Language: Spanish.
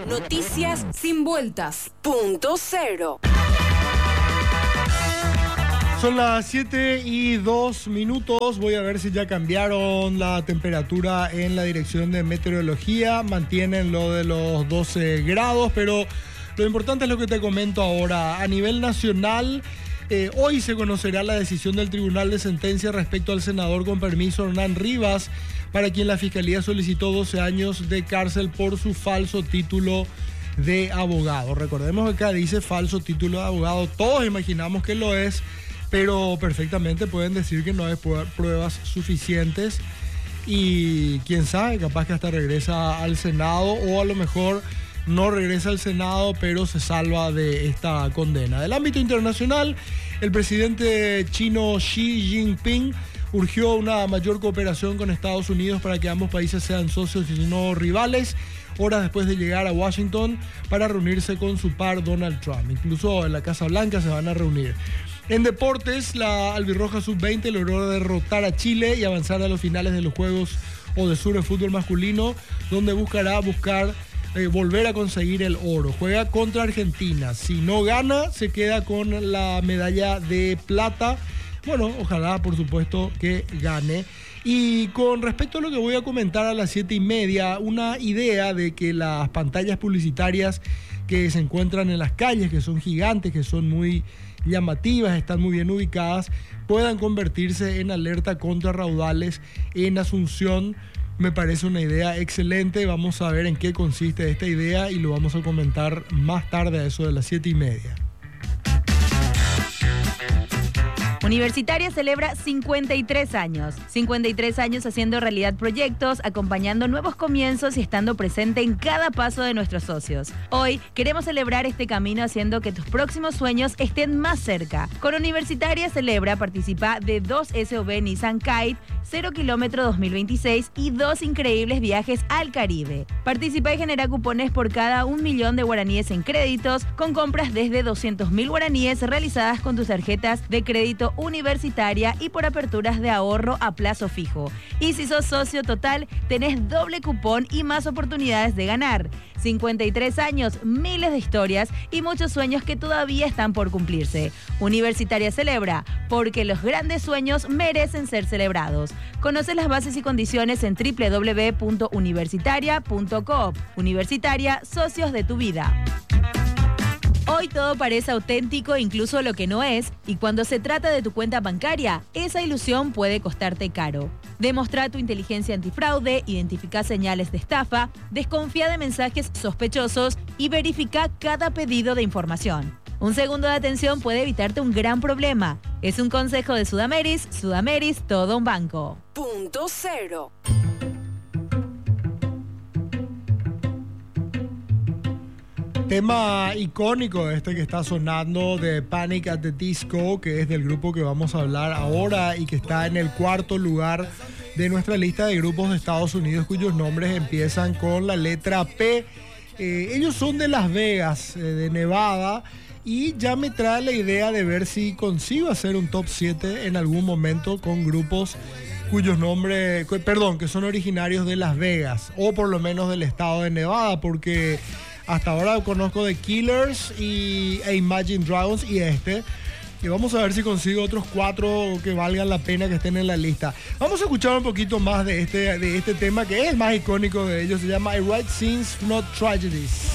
Noticias sin vueltas. Punto cero. Son las 7:02. Voy a ver si ya cambiaron la temperatura en la dirección de meteorología. Mantienen lo de los 12 grados, pero lo importante es lo que te comento ahora. A nivel nacional, hoy se conocerá la decisión del Tribunal de Sentencia respecto al senador con permiso Hernán Rivas, para quien la Fiscalía solicitó 12 años de cárcel por su falso título de abogado. Recordemos que acá dice falso título de abogado. Todos imaginamos que lo es, pero perfectamente pueden decir que no hay pruebas suficientes y quién sabe, capaz que hasta regresa al Senado, o a lo mejor no regresa al Senado, pero se salva de esta condena. Del ámbito internacional, el presidente chino Xi Jinping urgió una mayor cooperación con Estados Unidos para que ambos países sean socios y no rivales, horas después de llegar a Washington para reunirse con su par Donald Trump. Incluso en la Casa Blanca se van a reunir. En deportes, la albirroja sub-20 logró derrotar a Chile y avanzar a los finales de los Juegos Odesur de fútbol masculino, donde buscará volver a conseguir el oro. Juega contra Argentina. Si no gana, se queda con la medalla de plata. Bueno, ojalá, por supuesto, que gane. Y con respecto a lo que voy a comentar a las 7:30, una idea de que las pantallas publicitarias que se encuentran en las calles, que son gigantes, que son muy llamativas, están muy bien ubicadas, puedan convertirse en alerta contra raudales en Asunción. Me parece una idea excelente. Vamos a ver en qué consiste esta idea y lo vamos a comentar más tarde, a eso de las 7:30. Universitaria celebra 53 años. 53 años haciendo realidad proyectos, acompañando nuevos comienzos y estando presente en cada paso de nuestros socios. Hoy queremos celebrar este camino haciendo que tus próximos sueños estén más cerca. Con Universitaria Celebra participa de 2 SUV Nissan Kite, 0 kilómetro 2026 y 2 increíbles viajes al Caribe. Participa y genera cupones por cada 1 millón de guaraníes en créditos, con compras desde 200.000 guaraníes realizadas con tus tarjetas de crédito Universitaria y por aperturas de ahorro a plazo fijo. Y si sos socio total, tenés doble cupón y más oportunidades de ganar. 53 años, miles de historias y muchos sueños que todavía están por cumplirse. Universitaria Celebra, porque los grandes sueños merecen ser celebrados. Conoce las bases y condiciones en www.universitaria.coop. Universitaria, socios de tu vida. Hoy todo parece auténtico, incluso lo que no es, y cuando se trata de tu cuenta bancaria, esa ilusión puede costarte caro. Demostra tu inteligencia antifraude, identifica señales de estafa, desconfía de mensajes sospechosos y verifica cada pedido de información. Un segundo de atención puede evitarte un gran problema. Es un consejo de Sudameris, todo un banco. Punto cero. Tema icónico este que está sonando de Panic at the Disco, que es del grupo que vamos a hablar ahora y que está en el 4º lugar de nuestra lista de grupos de Estados Unidos cuyos nombres empiezan con la letra P. Ellos son de Las Vegas, de Nevada, y ya me trae la idea de ver si consigo hacer un top 7 en algún momento con grupos cuyos nombres, que son originarios de Las Vegas, o por lo menos del estado de Nevada, porque hasta ahora conozco The Killers y Imagine Dragons y y vamos a ver si consigo otros 4 que valgan la pena que estén en la lista. Vamos a escuchar un poquito más de este tema, que es el más icónico de ellos. Se llama I Write Scenes, Not Tragedies.